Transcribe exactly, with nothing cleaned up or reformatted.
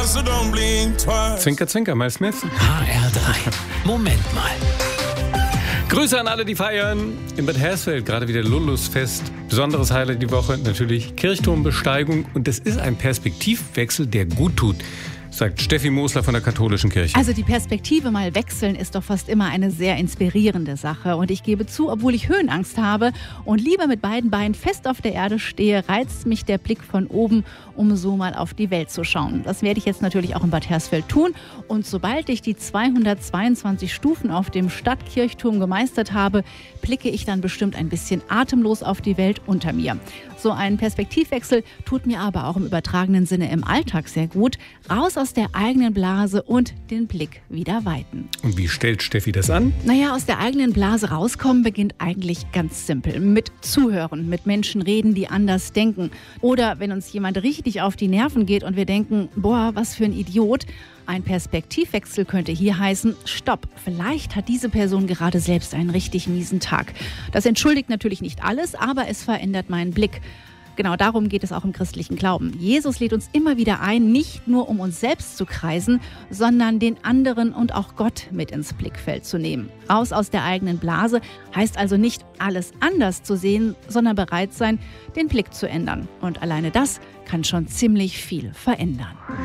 so don't blink twice. Zwinker, zwinker, Mike Smith. H R drei. Moment mal. Grüße an alle, die feiern. In Bad Hersfeld gerade wieder Lullusfest. Besonderes Highlight die Woche natürlich Kirchturmbesteigung. Und das ist ein Perspektivwechsel, der gut tut, sagt Steffi Mosler von der Katholischen Kirche. Also die Perspektive mal wechseln ist doch fast immer eine sehr inspirierende Sache. Und ich gebe zu, obwohl ich Höhenangst habe und lieber mit beiden Beinen fest auf der Erde stehe, reizt mich der Blick von oben, um so mal auf die Welt zu schauen. Das werde ich jetzt natürlich auch in Bad Hersfeld tun. Und sobald ich die zweihundertzweiundzwanzig Stufen auf dem Stadtkirchturm gemeistert habe, blicke ich dann bestimmt ein bisschen atemlos auf die Welt unter mir. So ein Perspektivwechsel tut mir aber auch im übertragenen Sinne im Alltag sehr gut. Raus aus der eigenen Blase und den Blick wieder weiten. Und wie stellt Steffi das an? Naja, aus der eigenen Blase rauskommen beginnt eigentlich ganz simpel. Mit Zuhören, mit Menschen reden, die anders denken. Oder wenn uns jemand richtig auf die Nerven geht und wir denken, boah, was für ein Idiot. Ein Perspektivwechsel könnte hier heißen, stopp, vielleicht hat diese Person gerade selbst einen richtig miesen Tag. Das entschuldigt natürlich nicht alles, aber es verändert meinen Blick. Genau darum geht es auch im christlichen Glauben. Jesus lädt uns immer wieder ein, nicht nur um uns selbst zu kreisen, sondern den anderen und auch Gott mit ins Blickfeld zu nehmen. Raus aus der eigenen Blase heißt also nicht, alles anders zu sehen, sondern bereit sein, den Blick zu ändern. Und alleine das kann schon ziemlich viel verändern.